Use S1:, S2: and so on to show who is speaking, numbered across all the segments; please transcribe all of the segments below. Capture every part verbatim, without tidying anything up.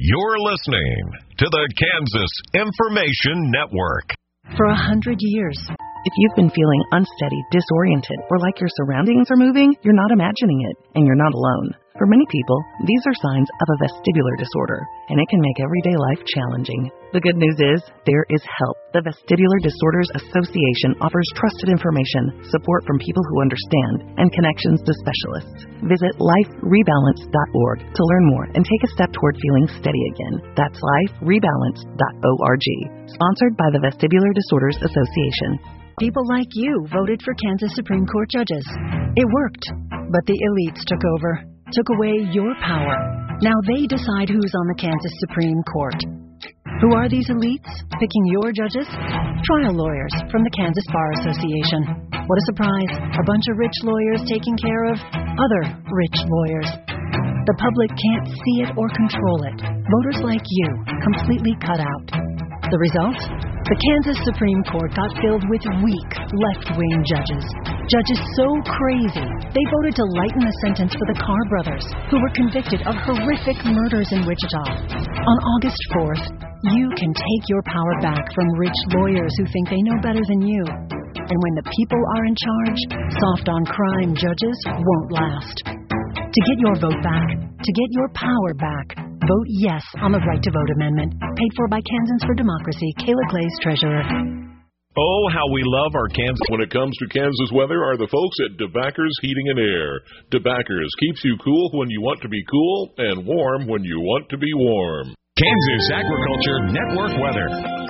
S1: You're listening to the Kansas Information Network.
S2: For a hundred years, if you've been feeling unsteady, disoriented, or like your surroundings are moving, you're not imagining it, and you're not alone. For many people, these are signs of a vestibular disorder, and it can make everyday life challenging. The good news is, there is help. The Vestibular Disorders Association offers trusted information, support from people who understand, and connections to specialists. Visit life rebalance dot org to learn more and take a step toward feeling steady again. That's life rebalance dot org. Sponsored by the Vestibular Disorders Association.
S3: People like you voted for Kansas Supreme Court judges. It worked, but the elites took over, took away your power. Now they decide who's on the Kansas Supreme Court. Who are these elites picking your judges? Trial lawyers from the Kansas Bar Association. What a surprise, a bunch of rich lawyers taking care of other rich lawyers. The public can't see it or control it. Voters like you completely cut out. The result? The Kansas Supreme Court got filled with weak, left-wing judges. Judges so crazy, they voted to lighten the sentence for the Carr brothers, who were convicted of horrific murders in Wichita. On August fourth, you can take your power back from rich lawyers who think they know better than you. And when the people are in charge, soft-on-crime judges won't last. To get your vote back, to get your power back, vote yes on the Right to Vote Amendment. Paid for by Kansans for Democracy. Kayla Glaze, Treasurer.
S4: Oh, how we love our Kansas. When it comes to Kansas weather are the folks at DeBackers Heating and Air. DeBackers keeps you cool when you want to be cool and warm when you want to be warm.
S1: Kansas Agriculture Network weather.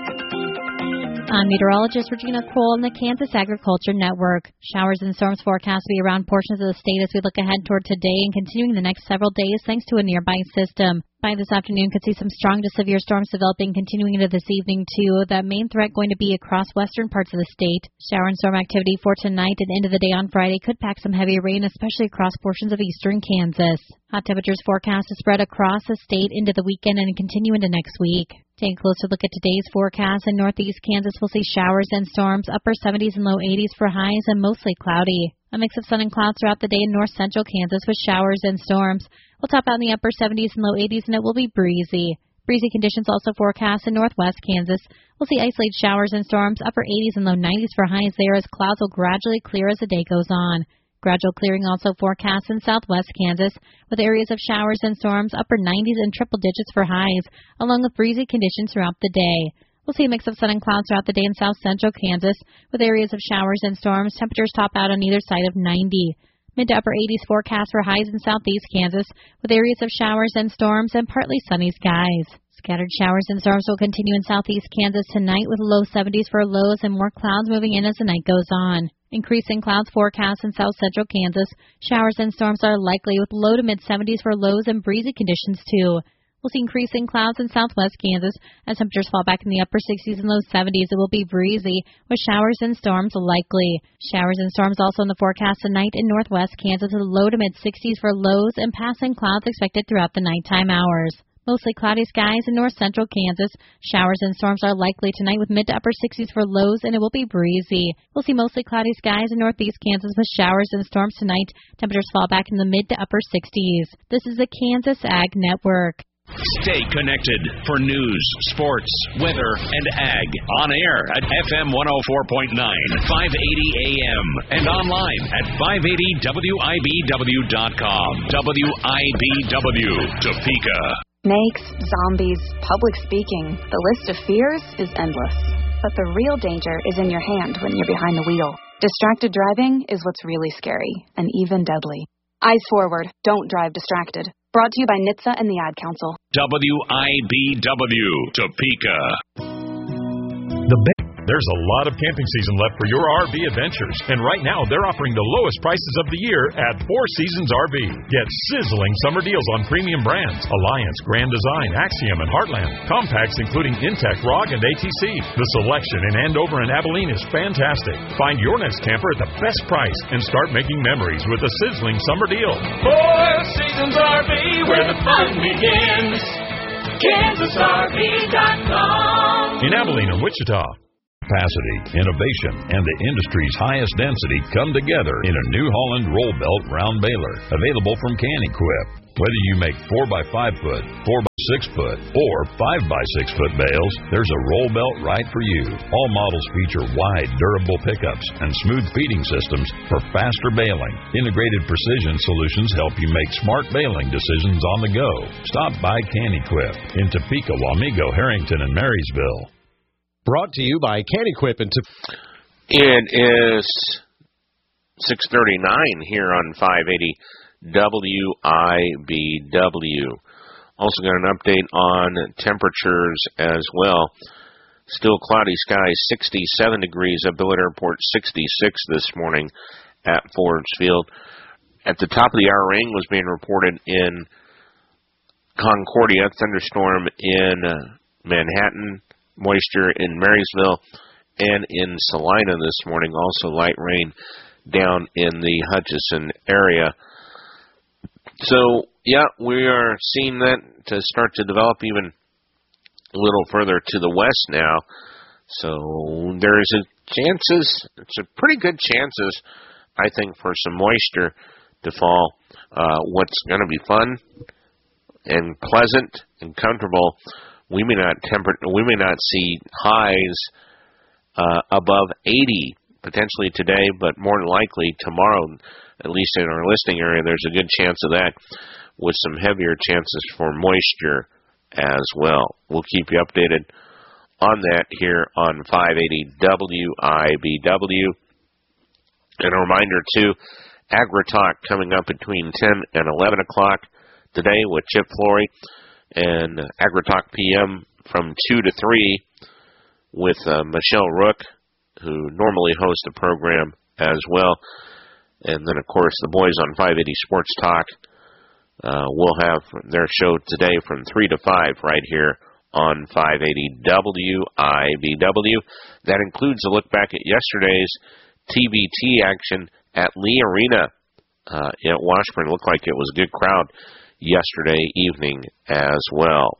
S5: I'm meteorologist Regina Cole in the Kansas Agriculture Network. Showers and storms forecast to be around portions of the state as we look ahead toward today and continuing the next several days thanks to a nearby system. By this afternoon, could see some strong to severe storms developing continuing into this evening, too. The main threat going to be across western parts of the state. Shower and storm activity for tonight and into the day on Friday could pack some heavy rain, especially across portions of eastern Kansas. Hot temperatures forecast to spread across the state into the weekend and continue into next week. Take a closer look at today's forecast. In northeast Kansas, we'll see showers and storms, upper seventies and low eighties for highs, and mostly cloudy. A mix of sun and clouds throughout the day in north central Kansas with showers and storms. We'll top out in the upper seventies and low eighties, and it will be breezy. Breezy conditions also forecast in northwest Kansas. We'll see isolated showers and storms, upper eighties and low nineties for highs there as clouds will gradually clear as the day goes on. Gradual clearing also forecast in southwest Kansas, with areas of showers and storms, upper nineties and triple digits for highs, along with breezy conditions throughout the day. We'll see a mix of sun and clouds throughout the day in south central Kansas, with areas of showers and storms. Temperatures top out on either side of ninety. Mid to upper eighties forecast for highs in southeast Kansas, with areas of showers and storms and partly sunny skies. Scattered showers and storms will continue in southeast Kansas tonight, with low seventies for lows and more clouds moving in as the night goes on. Increasing clouds forecast in south central Kansas. Showers and storms are likely, with low to mid seventies for lows and breezy conditions too. We'll see increasing clouds in southwest Kansas as temperatures fall back in the upper sixties and low seventies. It will be breezy with showers and storms likely. Showers and storms also in the forecast tonight in northwest Kansas with low to mid sixties for lows and passing clouds expected throughout the nighttime hours. Mostly cloudy skies in north central Kansas. Showers and storms are likely tonight with mid to upper sixties for lows, and it will be breezy. We'll see mostly cloudy skies in northeast Kansas with showers and storms tonight. Temperatures fall back in the mid to upper sixties. This is the Kansas Ag Network.
S6: Stay connected for news, sports, weather, and ag. On air at F M one oh four point nine, five eighty A M, and online at five eighty W I B W dot com. W I B W, Topeka.
S7: Snakes, zombies, public speaking. The list of fears is endless. But the real danger is in your hand when you're behind the wheel. Distracted driving is what's really scary, and even deadly. Eyes forward. Don't drive distracted. Brought to you by N H T S A and the Ad Council.
S6: W I B W, Topeka.
S8: The ba- There's a lot of camping season left for your R V adventures. And right now, they're offering the lowest prices of the year at Four Seasons R V. Get sizzling summer deals on premium brands. Alliance, Grand Design, Axiom, and Heartland. Compacts including Intech, R O G, and A T C. The selection in Andover and Abilene is fantastic. Find your next camper at the best price and start making memories with a sizzling summer deal.
S9: Four Seasons R V, where the fun begins. Kansas R V dot com.
S8: In Abilene and Wichita. capacity, innovation, and the industry's highest density come together in a New Holland roll belt round baler, available from Can-Equip. Whether you make four by five foot, four by six foot, or five by six foot bales, there's a roll belt right for you. All models feature wide, durable pickups and smooth feeding systems for faster baling. Integrated precision solutions help you make smart baling decisions on the go. Stop by Can-Equip in Topeka, Wamego, Harrington, and Marysville.
S10: Brought to you by Can-Equip in Topeka.
S11: It is six thirty-nine here on five eighty W I B W. Also got an update on temperatures as well. Still cloudy skies, sixty-seven degrees at Billett Airport, sixty-six this morning at Forbes Field. At the top of the hour, rain was being reported in Concordia, thunderstorm in Manhattan, moisture in Marysville, and in Salina this morning. Also light rain down in the Hutchinson area. So, yeah, we are seeing that to start to develop even a little further to the west now. So there is a chances, it's a pretty good chances, I think, for some moisture to fall. Uh, what's going to be fun and pleasant and comfortable, we may not temper, we may not see highs uh, above eighty potentially today, but more than likely tomorrow. At least in our listing area, there's a good chance of that, with some heavier chances for moisture as well. We'll keep you updated on that here on five eighty W I B W. And a reminder, too, AgriTalk coming up between ten and eleven o'clock today with Chip Flory, and AgriTalk P M from two to three with uh, Michelle Rook, who normally hosts the program as well. And then, of course, the boys on five eighty Sports Talk uh, will have their show today from three to five right here on five eighty W I B W. That includes a look back at yesterday's T B T action at Lee Arena uh, at Washburn. It looked like it was a good crowd yesterday evening as well.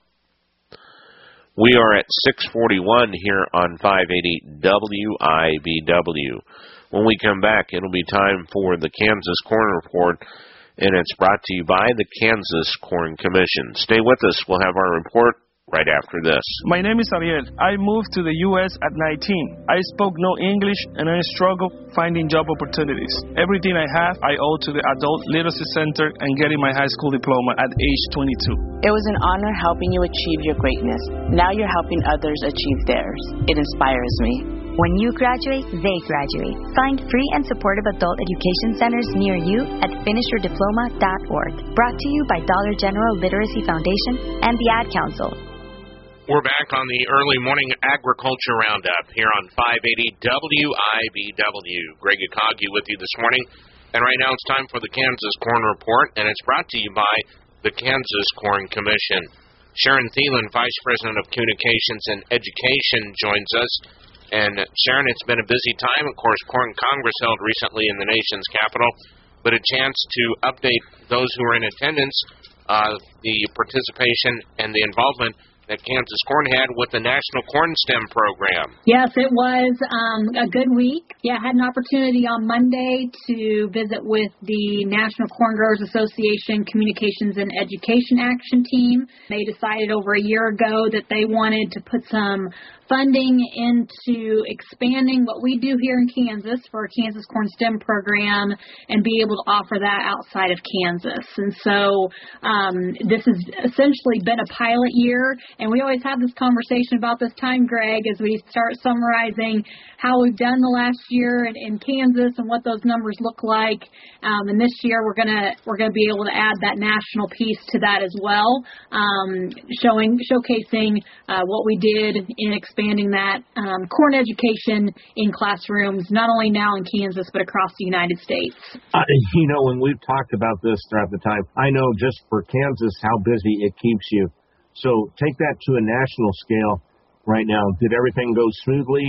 S11: We are at six forty-one here on five eighty W I B W. When we come back, it'll be time for the Kansas Corn Report, and it's brought to you by the Kansas Corn Commission. Stay with us. We'll have our report right after this.
S12: My name is Ariel. I moved to the U S at nineteen. I spoke no English, and I struggled finding job opportunities. Everything I have, I owe to the Adult Literacy Center and getting my high school diploma at age twenty-two.
S13: It was an honor helping you achieve your greatness. Now you're helping others achieve theirs. It inspires me.
S14: When you graduate, they graduate. Find free and supportive adult education centers near you at finish your diploma dot org. Brought to you by Dollar General Literacy Foundation and the Ad Council.
S11: We're back on the early morning agriculture roundup here on five eighty W I B W. Greg Akagi with you this morning. And right now it's time for the Kansas Corn Report, and it's brought to you by the Kansas Corn Commission. Sharon Thielen, Vice President of Communications and Education, joins us. And Sharon, it's been a busy time. Of course, Corn Congress held recently in the nation's capital, but a chance to update those who are in attendance, uh, the participation and the involvement that Kansas Corn had with the National Corn STEM program.
S15: Yes, it was um, a good week. Yeah, I had an opportunity on Monday to visit with the National Corn Growers Association Communications and Education Action Team. They decided over a year ago that they wanted to put some funding into expanding what we do here in Kansas for our Kansas Corn STEM program and be able to offer that outside of Kansas. And so um, this has essentially been a pilot year, and we always have this conversation about this time, Greg, as we start summarizing how we've done the last year in, in Kansas and what those numbers look like. Um, and this year we're gonna we're gonna be able to add that national piece to that as well, um, showing showcasing uh, what we did in expanding that um, corn education in classrooms, not only now in Kansas but across the United States.
S16: Uh, you know, when we've talked about this throughout the time, I know just for Kansas how busy it keeps you. So take that to a national scale right now. Did everything go smoothly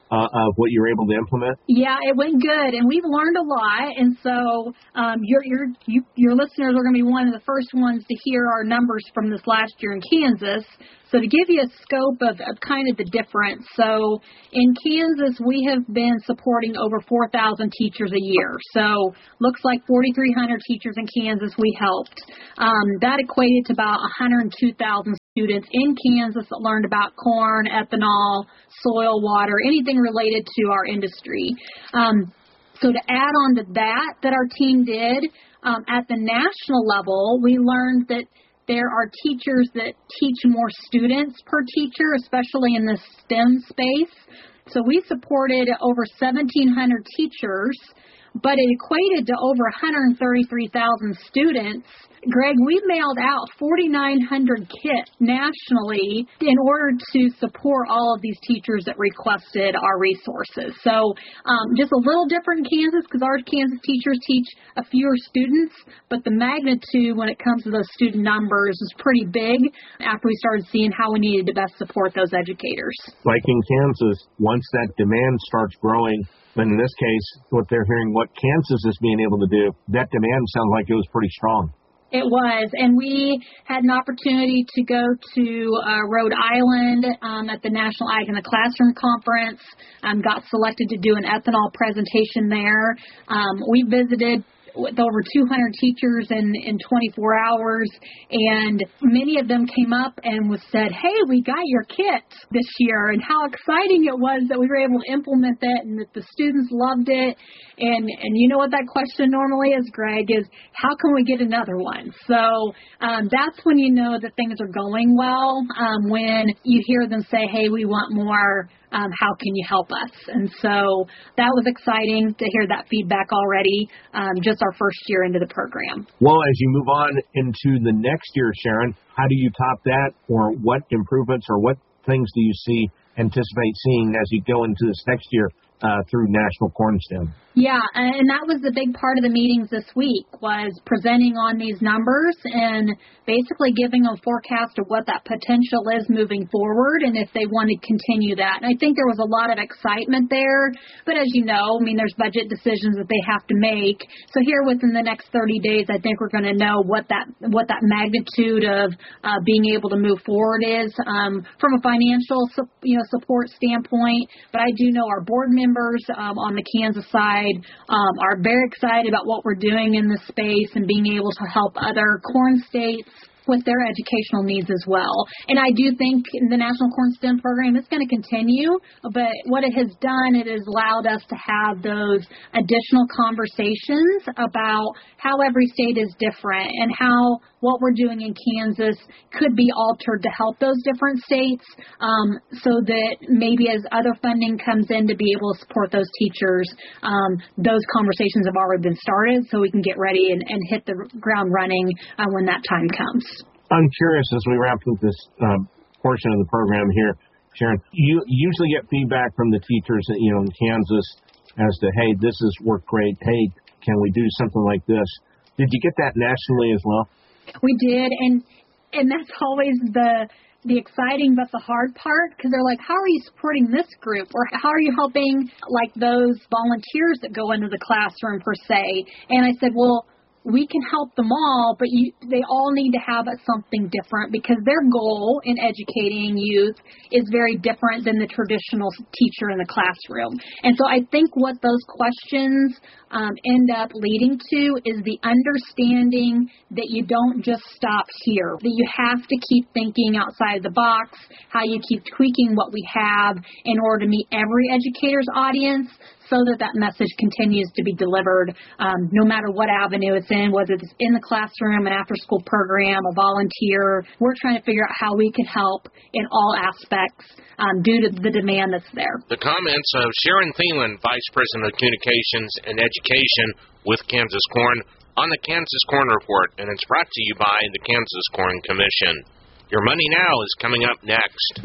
S16: uh, of what you were able to implement?
S15: Yeah, it went good, and we've learned a lot. And so um, your your you, your listeners are going to be one of the first ones to hear our numbers from this last year in Kansas. So to give you a scope of, of kind of the difference, so in Kansas we have been supporting over four thousand teachers a year. So looks like forty-three hundred teachers in Kansas we helped. Um, that equated to about one hundred two thousand students in Kansas that learned about corn, ethanol, soil, water, anything related to our industry. Um, so to add on to that, that our team did, um, at the national level, we learned that there are teachers that teach more students per teacher, especially in the STEM space. So we supported over seventeen hundred teachers, but it equated to over one hundred thirty-three thousand students. Greg, we mailed out forty-nine hundred kits nationally in order to support all of these teachers that requested our resources. So um, just a little different in Kansas because our Kansas teachers teach a fewer students, but the magnitude when it comes to those student numbers is pretty big after we started seeing how we needed to best support those educators.
S16: Like in Kansas, once that demand starts growing, but in this case, what they're hearing, what Kansas is being able to do, that demand sounds like it was pretty strong.
S15: It was, and we had an opportunity to go to uh, Rhode Island um, at the National Ag in the Classroom Conference, um, got selected to do an ethanol presentation there. Um, we visited with over two hundred teachers in, in twenty-four hours, and many of them came up and was said, hey, we got your kit this year, and how exciting it was that we were able to implement that and that the students loved it. And, and you know what that question normally is, Greg, is how can we get another one? So um, that's when you know that things are going well, um, when you hear them say, hey, we want more. Um, how can you help us? And so that was exciting to hear that feedback already, um, just our first year into the program.
S16: Well, as you move on into the next year, Sharon, how do you top that, or what improvements or what things do you see, anticipate seeing as you go into this next year uh, through National Corn STEM?
S15: Yeah, and that was the big part of the meetings this week, was presenting on these numbers and basically giving a forecast of what that potential is moving forward and if they want to continue that. And I think there was a lot of excitement there, but as you know, I mean, there's budget decisions that they have to make. So here within the next thirty days, I think we're going to know what that what that magnitude of uh, being able to move forward is um, from a financial you know support standpoint. But I do know our board members um, on the Kansas side Um, are very excited about what we're doing in this space and being able to help other corn states with their educational needs as well. And I do think the National Corn STEM program is going to continue, but what it has done, it has allowed us to have those additional conversations about how every state is different and how what we're doing in Kansas could be altered to help those different states, um, so that maybe as other funding comes in to be able to support those teachers, um, those conversations have already been started so we can get ready and, and hit the ground running uh, when that time comes.
S16: I'm curious, as we wrap up this uh, portion of the program here, Sharon, you usually get feedback from the teachers, you know, in Kansas as to, hey, this has worked great. Hey, can we do something like this? Did you get that nationally as well?
S15: We did, and and that's always the the exciting but the hard part, because they're like, how are you supporting this group, or how are you helping like those volunteers that go into the classroom per se? And I said, well, we can help them all, but you, they all need to have something different, because their goal in educating youth is very different than the traditional teacher in the classroom. And so I think what those questions um, end up leading to is the understanding that you don't just stop here, that you have to keep thinking outside the box, how you keep tweaking what we have in order to meet every educator's audience, so that that message continues to be delivered um, no matter what avenue it's in, whether it's in the classroom, an after-school program, a volunteer. We're trying to figure out how we can help in all aspects um, due to the demand that's there.
S11: The comments of Sharon Thielen, Vice President of Communications and Education with Kansas Corn, on the Kansas Corn Report, and it's brought to you by the Kansas Corn Commission. Your Money Now is coming up next.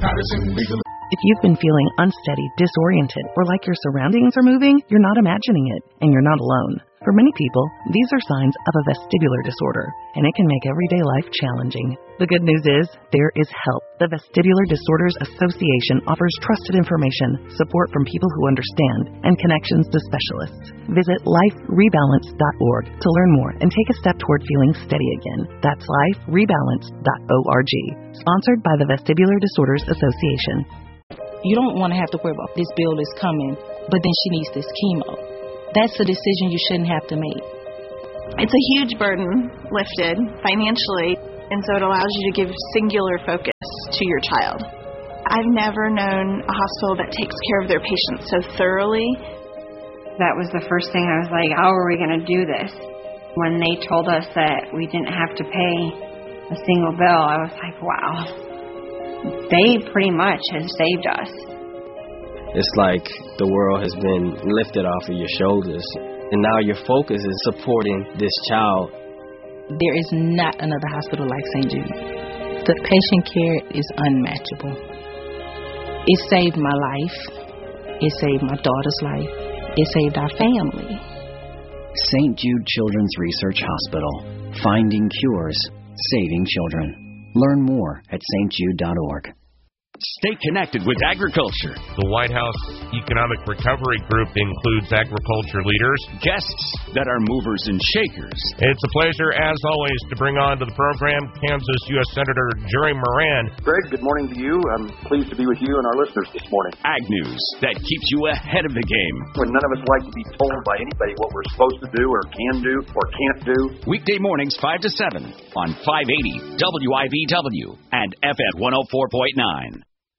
S2: If you've been feeling unsteady, disoriented, or like your surroundings are moving, you're not imagining it, and you're not alone. For many people, these are signs of a vestibular disorder, and it can make everyday life challenging. The good news is, there is help. The Vestibular Disorders Association offers trusted information, support from people who understand, and connections to specialists. Visit life rebalance dot org to learn more and take a step toward feeling steady again. That's life rebalance dot org. Sponsored by the Vestibular Disorders Association.
S17: You don't want to have to worry about this bill is coming, but then she needs this chemo. That's a decision you shouldn't have to make.
S18: It's a huge burden lifted financially, and so it allows you to give singular focus to your child. I've never known a hospital that takes care of their patients so thoroughly.
S19: That was the first thing I was like, how are we going to do this? When they told us that we didn't have to pay a single bill, I was like, wow. They pretty much have saved us.
S20: It's like the world has been lifted off of your shoulders, and now your focus is supporting this child.
S17: There is not another hospital like Saint Jude. The patient care is unmatchable. It saved my life. It saved my daughter's life. It saved our family.
S21: Saint Jude Children's Research Hospital. Finding cures, saving children. Learn more at s t jude dot org.
S6: Stay connected with agriculture.
S22: The White House Economic Recovery Group includes agriculture leaders,
S6: guests that are movers and shakers.
S22: It's a pleasure, as always, to bring on to the program Kansas U S Senator Jerry Moran.
S23: Greg, good morning to you. I'm pleased to be with you and our listeners this morning.
S6: Ag news that keeps you ahead of the game.
S23: When none of us like to be told by anybody what we're supposed to do or can do or can't do.
S6: Weekday mornings five to seven on five eighty W I B W and F M one oh four point nine.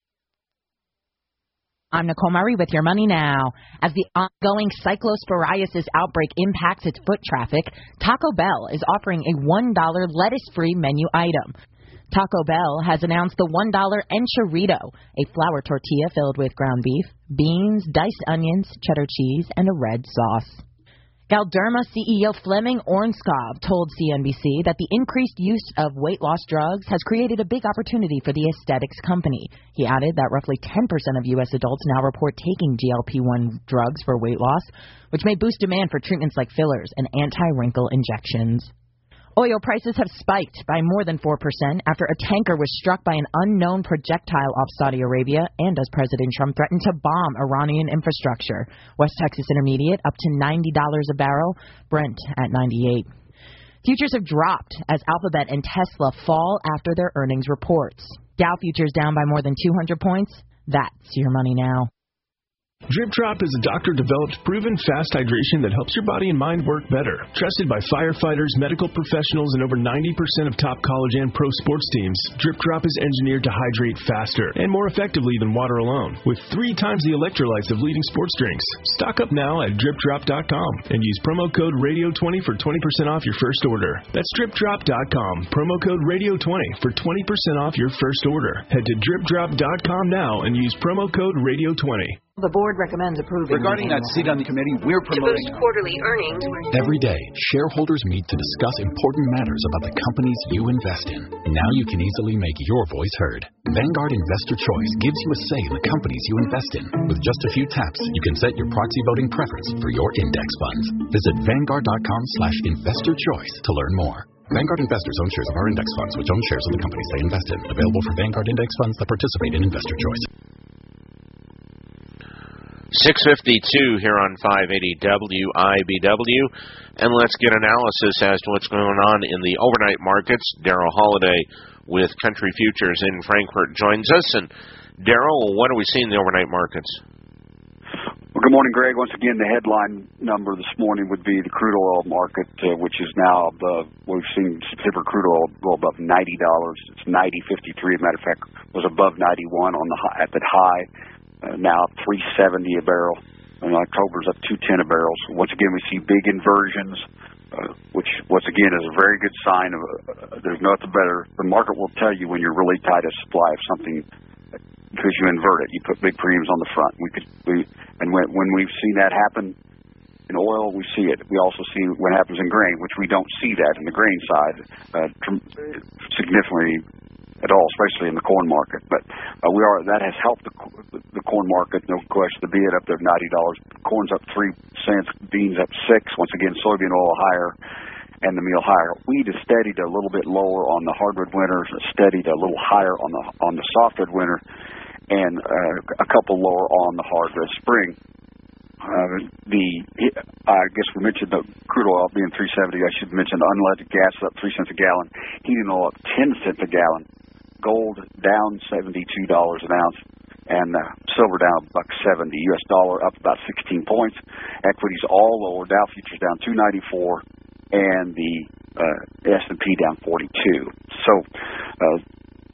S24: I'm Nicole Murray with Your Money Now. As the ongoing cyclosporiasis outbreak impacts its foot traffic, Taco Bell is offering a one dollar lettuce-free menu item. Taco Bell has announced the one dollar Enchilada, a flour tortilla filled with ground beef, beans, diced onions, cheddar cheese, and a red sauce. Galderma C E O Fleming Ornskov told C N B C that the increased use of weight loss drugs has created a big opportunity for the aesthetics company. He added that roughly ten percent of U S adults now report taking G L P one drugs for weight loss, which may boost demand for treatments like fillers and anti-wrinkle injections. Oil prices have spiked by more than four percent after a tanker was struck by an unknown projectile off Saudi Arabia and as President Trump threatened to bomb Iranian infrastructure. West Texas Intermediate up to ninety dollars a barrel, Brent at ninety-eight dollars. Futures have dropped as Alphabet and Tesla fall after their earnings reports. Dow futures down by more than two hundred points. That's Your Money Now.
S25: Drip Drop is a doctor-developed, proven fast hydration that helps your body and mind work better. Trusted by firefighters, medical professionals, and over ninety percent of top college and pro sports teams, Drip Drop is engineered to hydrate faster and more effectively than water alone, with three times the electrolytes of leading sports drinks. Stock up now at drip drop dot com and use promo code radio twenty for twenty percent off your first order. That's drip drop dot com, promo code radio twenty for twenty percent off your first order. Head to drip drop dot com now and use promo code radio twenty.
S26: The board recommends approving.
S27: Regarding that seat on the committee, we're promoting.
S26: To boost quarterly earnings.
S28: Every day, shareholders meet to discuss important matters about the companies you invest in. Now you can easily make your voice heard. Vanguard Investor Choice gives you a say in the companies you invest in. With just a few taps, you can set your proxy voting preference for your index funds. Visit vanguard dot com slash investor choice to learn more. Vanguard investors own shares of our index funds, which own shares of the companies they invest in. Available for Vanguard index funds that participate in Investor Choice.
S11: six fifty-two here on five eighty W I B W, and let's get analysis as to what's going on in the overnight markets. Daryl Holiday with Country Futures in Frankfurt joins us. And Daryl, what are we seeing in the overnight markets?
S29: Well, good morning, Greg. Once again, the headline number this morning would be the crude oil market, uh, which is now above, we've seen September crude oil go above ninety dollars. It's ninety fifty-three. As a matter of fact, was above ninety-one on the high, at that high. Uh, now three seventy a barrel. And October's up two ten a barrel. So once again, we see big inversions, uh, which once again is a very good sign of uh, there's nothing better. The market will tell you when you're really tight of supply of something because you invert it. You put big premiums on the front. We could, we, and when when we've seen that happen in oil, we see it. We also see what happens in grain, which we don't see that in the grain side uh, significantly at all, especially in the corn market. But uh, we are that has helped the, the corn market, no question. The beet up there ninety dollars, corn's up three cents. Beans up six. Once again, soybean oil higher and the meal higher. Wheat is steadied a little bit lower on the hardwood winter, steadied a little higher on the on the softwood winter, and uh, a couple lower on the hardwood spring. Uh, the I guess we mentioned the crude oil being three seventy. I should mention unleaded gas up three cents a gallon, heating oil up ten cents a gallon, gold down seventy-two dollars an ounce, and uh, silver down a buck seventy. U S dollar up about sixteen points. Equities all lower. Dow futures down two ninety-four, and the uh, S and P down forty-two. So. Uh,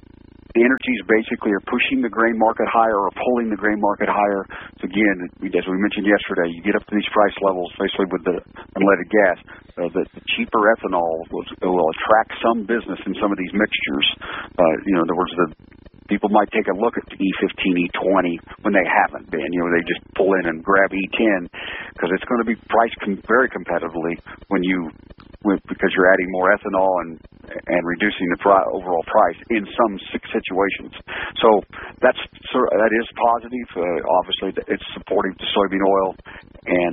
S29: The energies basically are pushing the grain market higher or pulling the grain market higher. So again, as we mentioned yesterday, you get up to these price levels, especially with the unleaded gas, uh, the, the cheaper ethanol will, will attract some business in some of these mixtures. Uh, you know, in other words, the people might take a look at E fifteen, E twenty when they haven't been. You know, they just pull in and grab E ten because it's going to be priced com- very competitively when you with, because you're adding more ethanol and and reducing the pri- overall price in some situations. So that's that is positive. Uh, obviously, it's supportive to soybean oil, and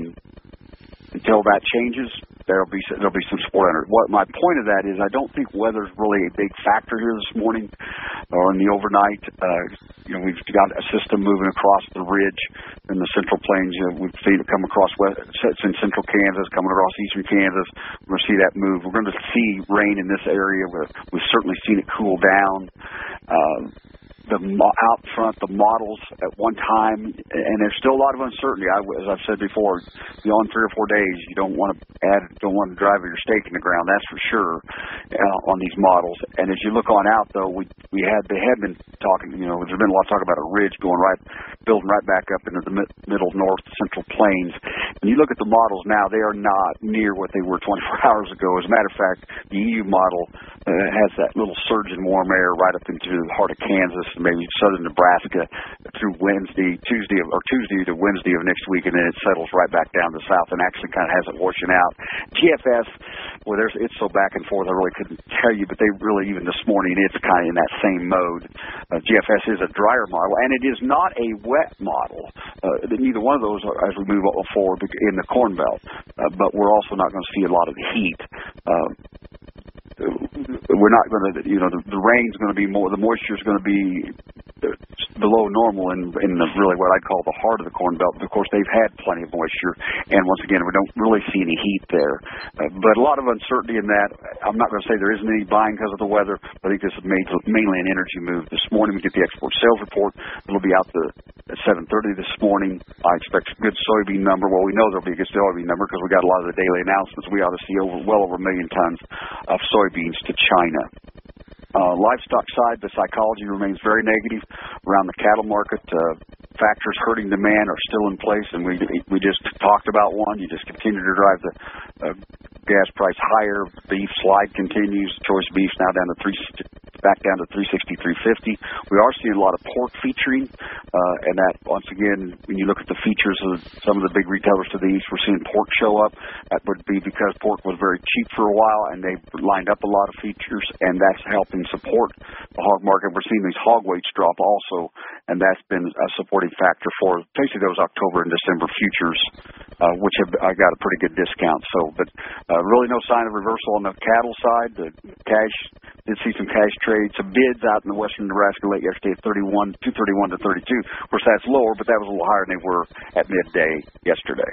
S29: until that changes, there'll be there'll be some support under it. What my point of that is, I don't think weather's really a big factor here this morning or in the overnight. Uh, you know, we've got a system moving across the ridge in the Central Plains. You know, we've seen it come across west, it's in central Kansas, coming across eastern Kansas. We're going to see that move. We're going to see rain in this area where we've certainly seen it cool down. Uh, The out front, the models at one time, and there's still a lot of uncertainty. I, as I've said before, beyond three or four days, you don't want to add, don't want to drive your stake in the ground. That's for sure uh, on these models. And as you look on out, though, we we had they had been talking. You know, there's been a lot of talk about a ridge going right, building right back up into the mid, middle north central plains. When you look at the models now, they are not near what they were twenty-four hours ago. As a matter of fact, the E U model uh, has that little surge in warm air right up into the heart of Kansas, maybe southern Nebraska through Wednesday, Tuesday, or Tuesday to Wednesday of next week, and then it settles right back down to the south and actually kind of has it washing out. G F S, well, there's it's so back and forth, I really couldn't tell you, but they really, even this morning, it's kind of in that same mode. Uh, G F S is a drier model, and it is not a wet model. Uh, neither one of those are, as we move forward in the Corn Belt, uh, but we're also not going to see a lot of the heat. Uh, we're not going to, you know, the, the rain's going to be more, the moisture is going to be below normal in, in the really what I'd call the heart of the Corn Belt. But of course, they've had plenty of moisture, and once again, we don't really see any heat there. Uh, but a lot of uncertainty in that. I'm not going to say there isn't any buying because of the weather, but I think this is made, mainly an energy move. This morning, we get the export sales report. It'll be out the, at seven thirty this morning. I expect a good soybean number. Well, we know there'll be a good soybean number because we got a lot of the daily announcements. We ought to see over well over a million tons of soybeans to China. Uh, livestock side, the psychology remains very negative around the cattle market. Uh, factors hurting demand are still in place, and we we just talked about one. You just continue to drive the uh, gas price higher. Beef slide continues. Choice beef now down to three, back down to three sixty, three fifty. We are seeing a lot of pork featuring, uh, and that once again, when you look at the features of some of the big retailers to the east, we're seeing pork show up. That would be because pork was very cheap for a while, and they lined up a lot of features, and that's helping support the hog market. We're seeing these hog weights drop also, and that's been a supporting factor for basically those October and December futures, uh, which have I got a pretty good discount. So, but uh, really no sign of reversal on the cattle side. The cash did see some cash trades, some bids out in the western Nebraska late yesterday at thirty-one, two thirty-one to thirty-two. Of course, that's lower, but that was a little higher than they were at midday yesterday.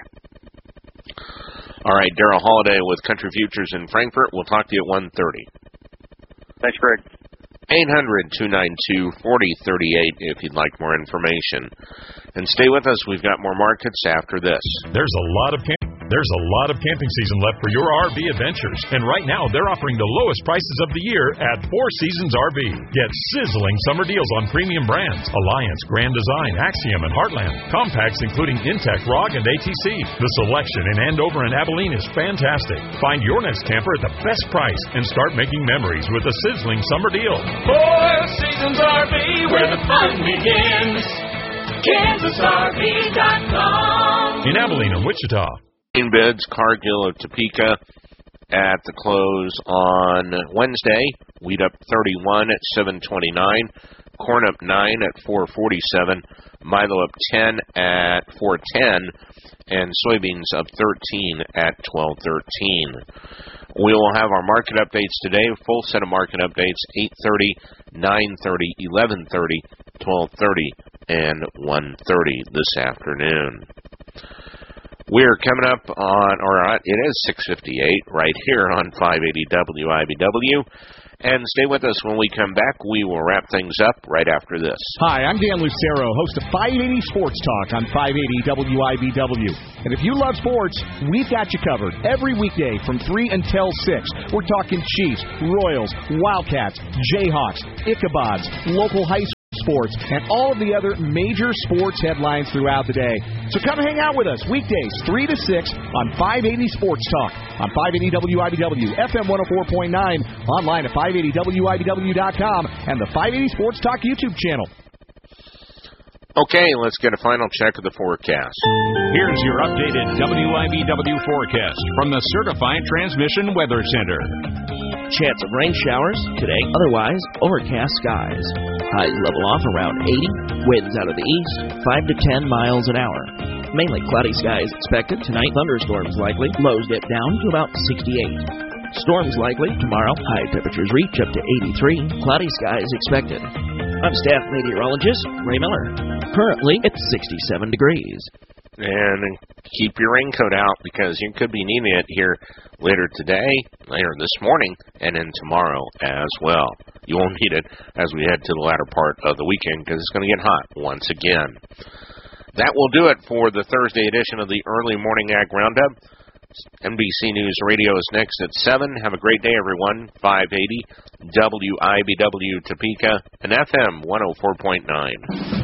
S11: All right, Darrell Holiday with Country Futures in Frankfurt. We'll talk to you at one thirty.
S29: Thanks, Greg.
S11: eight hundred, two nine two, four zero three eight if you'd like more information. And stay with us. We've got more markets after this.
S1: There's a lot of camp- There's a lot of camping season left for your R V adventures. And right now, they're offering the lowest prices of the year at Four Seasons R V. Get sizzling summer deals on premium brands. Alliance, Grand Design, Axiom, and Heartland. Compacts including Intech, R O G, and A T C. The selection in Andover and Abilene is fantastic. Find your next camper at the best price and start making memories with a sizzling summer deal.
S3: Four Seasons R V, where the fun begins. Kansas R V dot com.
S1: In Abilene and Wichita.
S11: Bids, Cargill of Topeka at the close on Wednesday. Wheat up thirty-one at seven twenty-nine. corn up nine at four forty-seven, Milo up ten at four ten, and soybeans up thirteen at twelve thirteen. We will have our market updates today, full set of market updates, eight thirty, nine thirty, eleven thirty, twelve thirty, and one thirty this afternoon. We're coming up on, or it is six fifty-eight right here on five eighty W I B W. And stay with us when we come back. We will wrap things up right after this.
S4: Hi, I'm Dan Lucero, host of five eighty Sports Talk on five eighty W I B W. And if you love sports, we've got you covered every weekday from three until six. We're talking Chiefs, Royals, Wildcats, Jayhawks, Ichabods, local high school sports, and all of the other major sports headlines throughout the day. So come hang out with us weekdays three to six on five eighty Sports Talk on five eighty W I B W, F M one oh four point nine, online at five eighty W I B W dot com, and the five eighty Sports Talk YouTube channel.
S11: Okay, let's get a final check of the forecast.
S6: Here's your updated W I B W forecast from the Certified Transmission Weather Center.
S5: Chance of rain showers today, otherwise overcast skies. Highs level off around eighty, winds out of the east, five to ten miles an hour. Mainly cloudy skies expected tonight, thunderstorms likely, lows dip down to about sixty-eight. Storms likely tomorrow, high temperatures reach up to eighty-three, cloudy skies expected. I'm staff meteorologist Ray Miller. Currently, it's sixty-seven degrees.
S11: And keep your raincoat out because you could be needing it here later today, later this morning, and then tomorrow as well. You won't need it as we head to the latter part of the weekend because it's going to get hot once again. That will do it for the Thursday edition of the Early Morning Ag Roundup. N B C News Radio is next at seven. Have a great day, everyone. five eighty W I B W Topeka and F M one oh four point nine.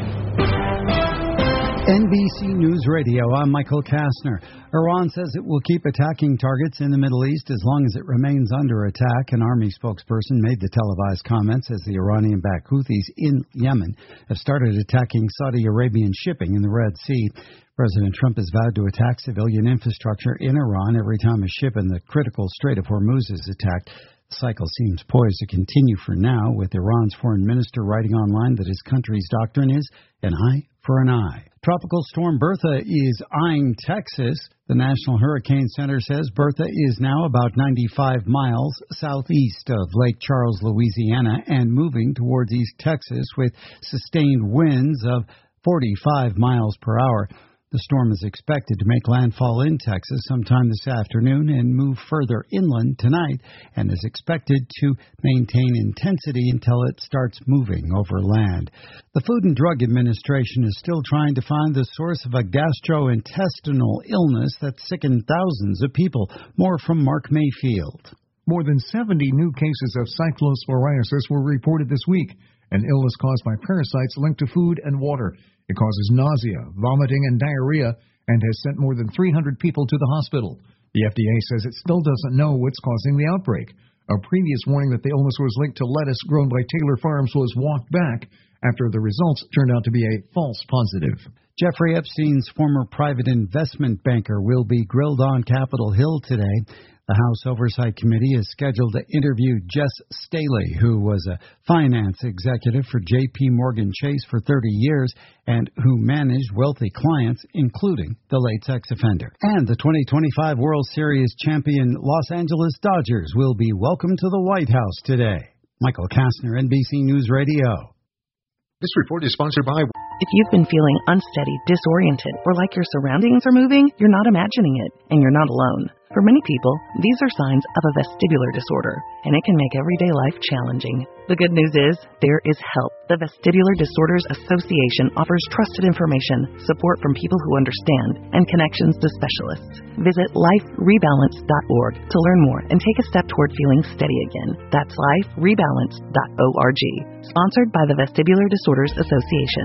S7: N B C News Radio, I'm Michael Kastner. Iran says it will keep attacking targets in the Middle East as long as it remains under attack. An army spokesperson made the televised comments as the Iranian-backed Houthis in Yemen have started attacking Saudi Arabian shipping in the Red Sea. President Trump has vowed to attack civilian infrastructure in Iran every time a ship in the critical Strait of Hormuz is attacked. The cycle seems poised to continue for now, with Iran's foreign minister writing online that his country's doctrine is an eye for an eye. Tropical storm Bertha is eyeing Texas. The National Hurricane Center says Bertha is now about ninety-five miles southeast of Lake Charles, Louisiana, and moving towards East Texas with sustained winds of forty-five miles per hour. The storm is expected to make landfall in Texas sometime this afternoon and move further inland tonight, and is expected to maintain intensity until it starts moving over land. The Food and Drug Administration is still trying to find the source of a gastrointestinal illness that sickened thousands of people. More from Mark Mayfield.
S8: More than seventy new cases of cyclosporiasis were reported this week, an illness caused by parasites linked to food and water. It causes nausea, vomiting, and diarrhea, and has sent more than three hundred people to the hospital. The F D A says it still doesn't know what's causing the outbreak. A previous warning that the illness was linked to lettuce grown by Taylor Farms was walked back after the results turned out to be a false positive.
S7: Jeffrey Epstein's former private investment banker will be grilled on Capitol Hill today. The House Oversight Committee is scheduled to interview Jess Staley, who was a finance executive for J P Morgan Chase for thirty years and who managed wealthy clients, including the late sex offender. And the twenty twenty-five World Series champion Los Angeles Dodgers will be welcomed to the White House today. Michael Kastner, N B C News Radio.
S9: This report is sponsored by...
S2: If you've been feeling unsteady, disoriented, or like your surroundings are moving, you're not imagining it, and you're not alone. For many people, these are signs of a vestibular disorder, and it can make everyday life challenging. The good news is, there is help. The Vestibular Disorders Association offers trusted information, support from people who understand, and connections to specialists. Visit life rebalance dot org to learn more and take a step toward feeling steady again. That's life rebalance dot org. Sponsored by the Vestibular Disorders Association.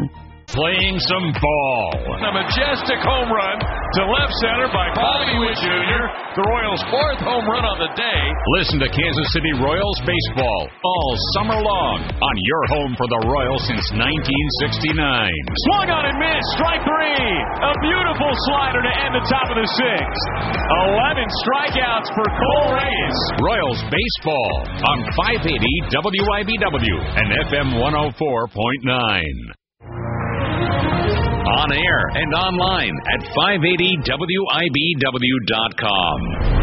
S1: Playing some ball.
S22: A majestic home run to left center by Bobby Witt Junior The Royals' fourth home run on the day.
S1: Listen to Kansas City Royals baseball all summer long on your home for the Royals since nineteen sixty-nine.
S22: Swung on and missed. Strike three. A beautiful slider to end the top of the sixth. eleven strikeouts for Cole Reyes.
S1: Royals baseball on five eighty W I B W and F M one oh four point nine.
S6: On air and online at five eighty W I B W dot com.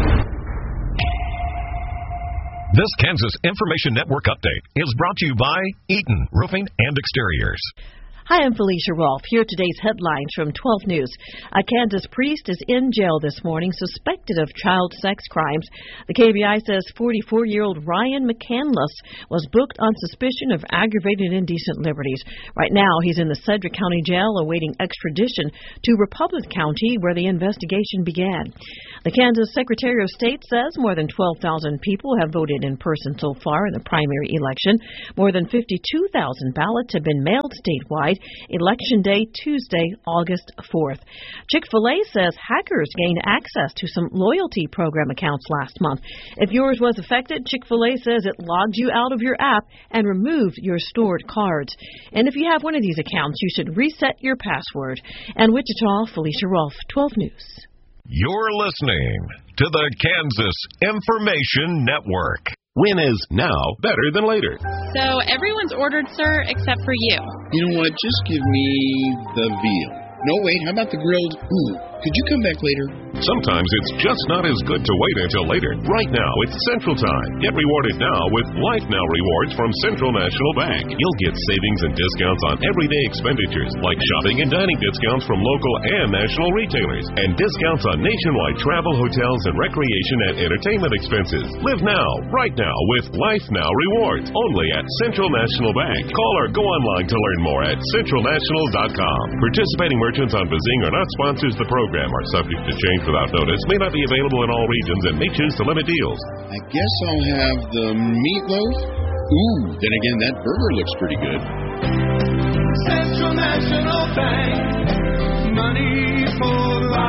S1: This Kansas Information Network update is brought to you by Eaton Roofing and Exteriors.
S10: Hi, I'm Felicia Rolfe. Here are today's headlines from twelve News. A Kansas priest is in jail this morning, suspected of child sex crimes. The K B I says forty-four-year-old Ryan McCandless was booked on suspicion of aggravated indecent liberties. Right now, he's in the Sedgwick County Jail awaiting extradition to Republic County, where the investigation began. The Kansas Secretary of State says more than twelve thousand people have voted in person so far in the primary election. More than fifty-two thousand ballots have been mailed statewide. Election Day, Tuesday, August fourth. Chick-fil-A says hackers gained access to some loyalty program accounts last month. If yours was affected, Chick-fil-A says it logged you out of your app and removed your stored cards. And if you have one of these accounts, you should reset your password. And Wichita, Felicia Rolfe, twelve News.
S1: You're listening to the Kansas Information Network.
S12: Win is now better than later.
S13: So everyone's ordered, sir, except for you.
S14: You know what? Just give me the veal. No, wait, how about the grilled? Ooh, could you come back later?
S1: Sometimes it's just not as good to wait until later. Right now, it's Central Time. Get rewarded now with Life Now rewards from Central National Bank. You'll get savings and discounts on everyday expenditures, like shopping and dining discounts from local and national retailers, and discounts on nationwide travel, hotels, and recreation and entertainment expenses. Live now, right now, with Life Now rewards, only at Central National Bank. Call or go online to learn more at central national dot com. Participating merchants on Bazing are not sponsors of the program, are subject to change without notice, may not be available in all regions, and may choose to limit deals.
S14: I guess I'll have the meatloaf. Ooh, then again, that burger looks pretty good.
S3: Central National Bank, money for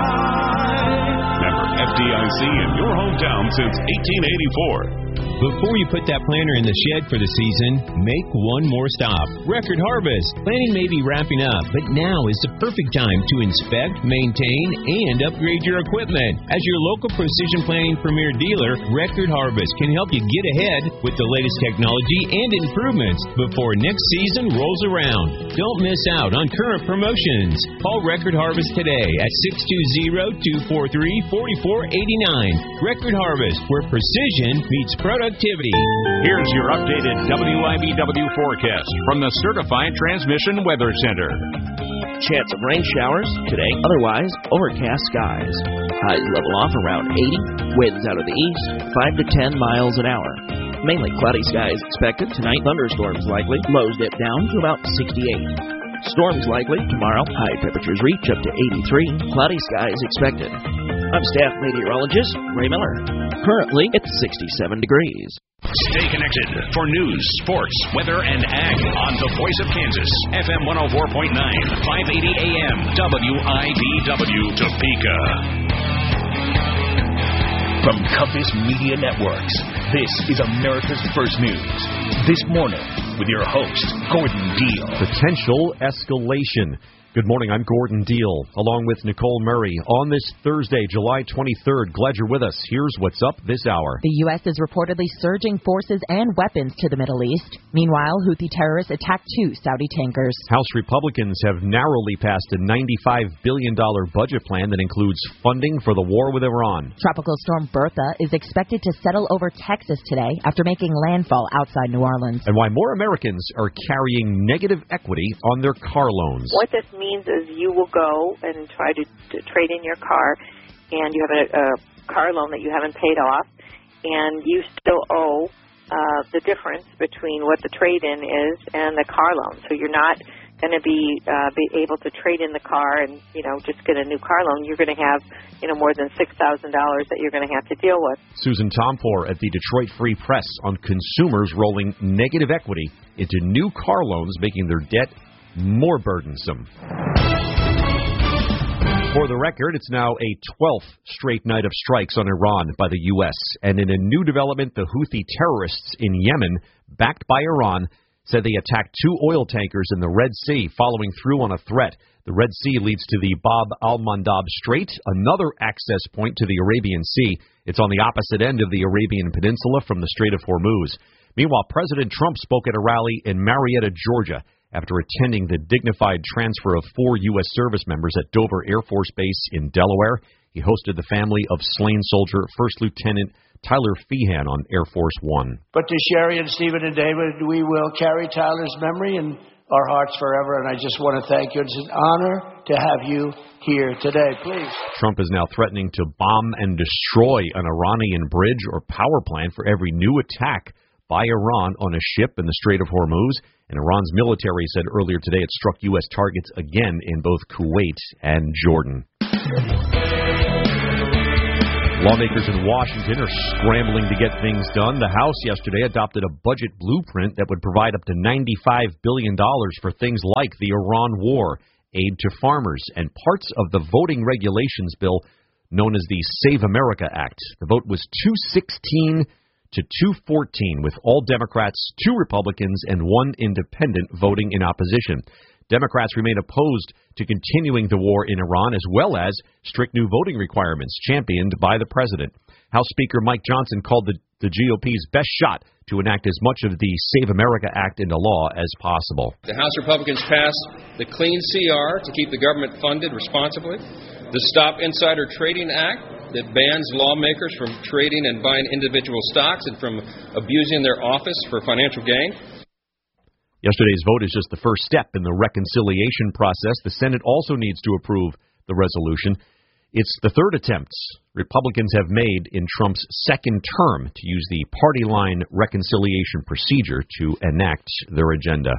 S3: life.
S1: Member F D I C in your hometown since eighteen eighty-four.
S15: Before you put that planter in the shed for the season, make one more stop. Record Harvest. Planting may be wrapping up, but now is the perfect time to inspect, maintain, and upgrade your equipment. As your local precision planting premier dealer, Record Harvest can help you get ahead with the latest technology and improvements before next season rolls around. Don't miss out on current promotions. Call Record Harvest today at six two zero, two four three, four four eight nine. Record Harvest, where precision meets productivity.
S1: Here's your updated W I B W forecast from the Certified Transmission Weather Center.
S5: Chance of rain showers today, otherwise overcast skies. Highs level off around eighty, winds out of the east, five to ten miles an hour. Mainly cloudy skies expected tonight, thunderstorms likely, lows dip down to about sixty-eight. Storms likely tomorrow, high temperatures reach up to eighty-three, cloudy skies expected. I'm staff meteorologist Ray Miller. Currently, it's sixty-seven degrees.
S6: Stay connected for news, sports, weather, and ag on the Voice of Kansas, F M one oh four point nine, five eighty A M, W I B W, Topeka.
S16: From Compass Media Networks, this is America's First News. This morning, with your host, Gordon Deal.
S18: Potential escalation. Good morning, I'm Gordon Deal, along with Nicole Murray. On this Thursday, July twenty-third, glad you're with us. Here's what's up this hour.
S24: The U S is reportedly surging forces and weapons to the Middle East. Meanwhile, Houthi terrorists attacked two Saudi tankers.
S18: House Republicans have narrowly passed a ninety-five billion dollars budget plan that includes funding for the war with Iran.
S24: Tropical storm Bertha is expected to settle over Texas today after making landfall outside New Orleans.
S18: And why more Americans are carrying negative equity on their car loans.
S19: What this means means is you will go and try to, to trade in your car, and you have a, a car loan that you haven't paid off, and you still owe uh, the difference between what the trade-in is and the car loan. So you're not going to be uh, be able to trade in the car and, you know, just get a new car loan. You're going to have, you know, more than six thousand dollars that you're going to have to deal with.
S18: Susan Tompour at the Detroit Free Press on consumers rolling negative equity into new car loans, making their debt more burdensome. For the record, it's now a twelfth straight night of strikes on Iran by the U S. And in a new development, the Houthi terrorists in Yemen, backed by Iran, said they attacked two oil tankers in the Red Sea, following through on a threat. The Red Sea leads to the Bab al-Mandab Strait, another access point to the Arabian Sea. It's on the opposite end of the Arabian Peninsula from the Strait of Hormuz. Meanwhile, President Trump spoke at a rally in Marietta, Georgia, after attending the dignified transfer of four U S service members at Dover Air Force Base in Delaware. He hosted the family of slain soldier First Lieutenant Tyler Feehan on Air Force One.
S17: But to Sherry and Stephen and David, we will carry Tyler's memory in our hearts forever, and I just want to thank you. It's an honor to have you here today. Please.
S18: Trump is now threatening to bomb and destroy an Iranian bridge or power plant for every new attack by Iran on a ship in the Strait of Hormuz. And Iran's military said earlier today it struck U S targets again in both Kuwait and Jordan. Lawmakers in Washington are scrambling to get things done. The House yesterday adopted a budget blueprint that would provide up to ninety-five billion dollars for things like the Iran war, aid to farmers, and parts of the voting regulations bill known as the Save America Act. The vote was two sixteen to two fourteen, with all Democrats, two Republicans, and one independent voting in opposition. Democrats remain opposed to continuing the war in Iran, as well as strict new voting requirements championed by the president. House Speaker Mike Johnson called the, the G O P's best shot to enact as much of the Save America Act into law as possible.
S20: The House Republicans passed the Clean C R to keep the government funded responsibly, the Stop Insider Trading Act that bans lawmakers from trading and buying individual stocks and from abusing their office for financial gain.
S18: Yesterday's vote is just the first step in the reconciliation process. The Senate also needs to approve the resolution. It's the third attempt Republicans have made in Trump's second term to use the party line reconciliation procedure to enact their agenda.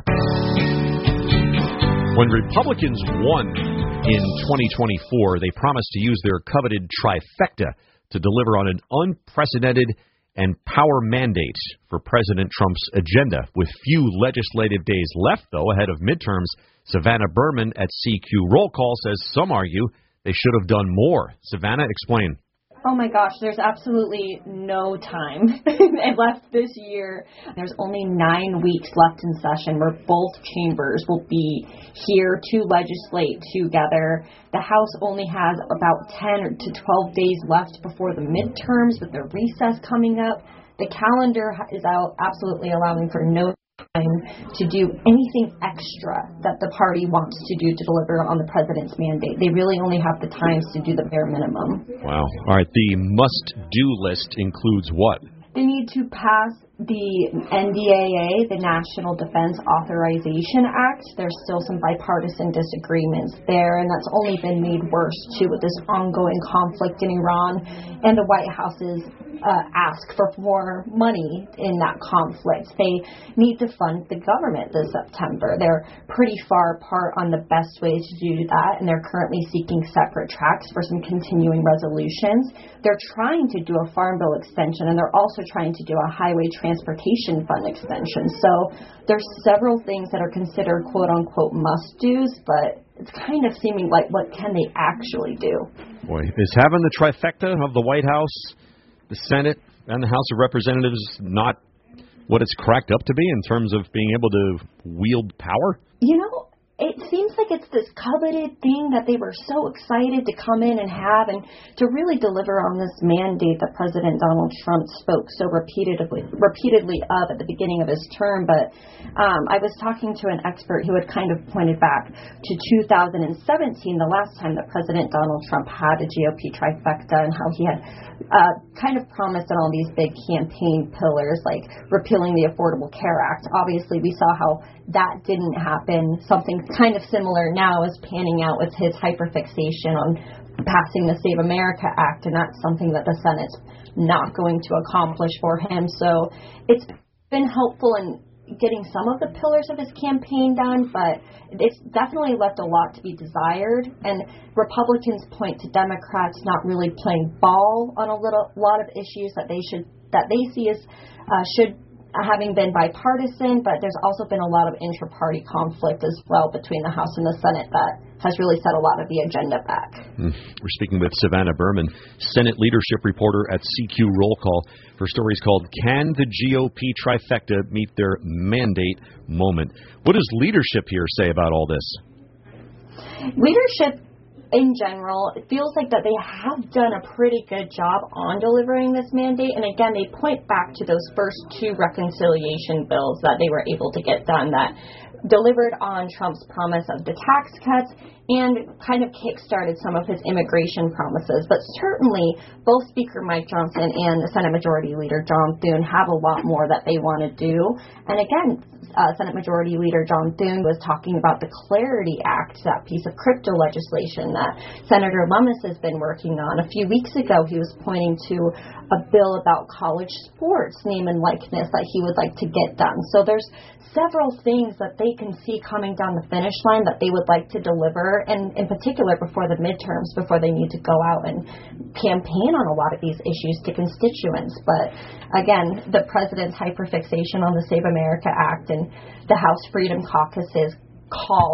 S18: When Republicans won in twenty twenty-four, they promised to use their coveted trifecta to deliver on an unprecedented and power mandate for President Trump's agenda. With few legislative days left, though, ahead of midterms, Savannah Berman at C Q Roll Call says some argue they should have done more. Savannah, explain.
S21: Oh my gosh, there's absolutely no time left this year. There's only nine weeks left in session where both chambers will be here to legislate together. The House only has about ten to twelve days left before the midterms with the recess coming up. The calendar is out absolutely allowing for no time to do anything extra that the party wants to do to deliver on the president's mandate. They really only have the times to do the bare minimum.
S18: Wow. All right. The must-do list includes what?
S21: They need to pass the N D A A, the National Defense Authorization Act. There's still some bipartisan disagreements there, and that's only been made worse, too, with this ongoing conflict in Iran and the White House's uh, ask for more money in that conflict. They need to fund the government this September. They're pretty far apart on the best ways to do that, and they're currently seeking separate tracks for some continuing resolutions. They're trying to do a farm bill extension, and they're also trying to do a highway transportation fund extension. So there's several things that are considered quote-unquote must-dos, but it's kind of seeming like what can they actually do?
S18: Boy, is having the trifecta of the White House, the Senate, and the House of Representatives not what it's cracked up to be in terms of being able to wield power?
S21: You know, it seems like it's this coveted thing that they were so excited to come in and have and to really deliver on this mandate that President Donald Trump spoke so repeatedly repeatedly of at the beginning of his term. But um, I was talking to an expert who had kind of pointed back to two thousand seventeen, the last time that President Donald Trump had a G O P trifecta, and how he had uh, kind of promised on all these big campaign pillars like repealing the Affordable Care Act. Obviously, we saw how that didn't happen. Something kind of similar now is panning out with his hyperfixation on passing the Save America Act, and that's something that the Senate's not going to accomplish for him. So it's been helpful in getting some of the pillars of his campaign done, but it's definitely left a lot to be desired, and Republicans point to Democrats not really playing ball on a little lot of issues that they should that they see as uh, should having been bipartisan, but there's also been a lot of inter-party conflict as well between the House and the Senate that has really set a lot of the agenda back.
S18: We're speaking with Savannah Berman, Senate leadership reporter at C Q Roll Call. Her story is called Can the G O P Trifecta Meet Their Mandate Moment? What does leadership here say about all this?
S21: Leadership in general, it feels like that they have done a pretty good job on delivering this mandate. And again, they point back to those first two reconciliation bills that they were able to get done that delivered on Trump's promise of the tax cuts and kind of kick-started some of his immigration promises. But certainly, both Speaker Mike Johnson and the Senate Majority Leader John Thune have a lot more that they want to do. And again, uh, Senate Majority Leader John Thune was talking about the Clarity Act, that piece of crypto legislation that Senator Lummis has been working on. A few weeks ago, he was pointing to a bill about college sports, name and likeness, that he would like to get done. So there's several things that they can see coming down the finish line that they would like to deliver, and in particular before the midterms, before they need to go out and campaign on a lot of these issues to constituents. But again, the president's hyperfixation on the Save America Act and the House Freedom Caucus's call